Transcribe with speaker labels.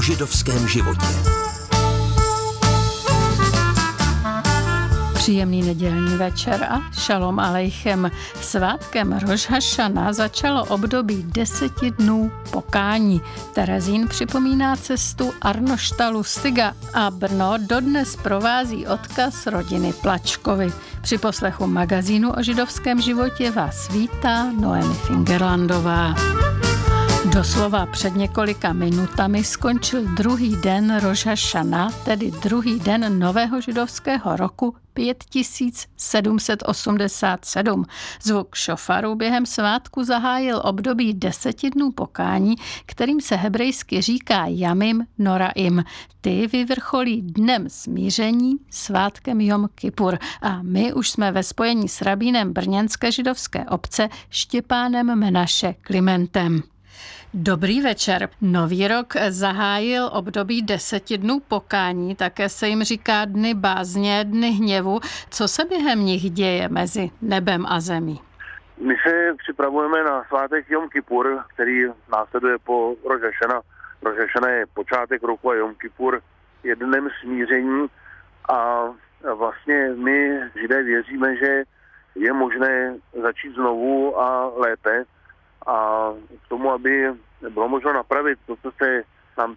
Speaker 1: o židovském životě.
Speaker 2: Příjemný nedělní večer a šalom alejchem. Svátkem Roš hašana začalo období 10 dnů pokání. Terezín připomíná cestu Arnoštalu Stiga a Brno dodnes provází odkaz rodiny Plačkovy. Při poslechu magazínu o židovském životě vás vítá Noemi Fingerlandová. Doslova před několika minutami skončil druhý den Roš hašana, tedy druhý den nového židovského roku 5787. Zvuk šofaru během svátku zahájil období 10 dnů pokání, kterým se hebrejsky říká Jamim Noraim. Ty vyvrcholí dnem smíření, svátkem Jom Kipur. A my už jsme ve spojení s rabínem brněnské židovské obce Štěpánem Menaše Klimentem. Dobrý večer. Nový rok zahájil období 10 dnů pokání, také se jim říká dny bázně, dny hněvu. Co se během nich děje mezi nebem a zemí?
Speaker 3: My se připravujeme na svátek Jom Kipur, který následuje po Roš hašana. Roš hašana je počátek roku a Jom Kipur je dnem smíření a vlastně my Židé věříme, že je možné začít znovu a lépe. A k tomu, aby bylo možno napravit to, co se